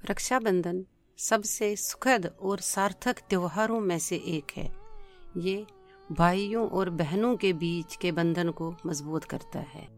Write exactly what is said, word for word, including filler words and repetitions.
रक्षाबंधन सबसे सुखद और सार्थक त्योहारों में से एक है। ये भाइयों और बहनों के बीच के बंधन को मजबूत करता है।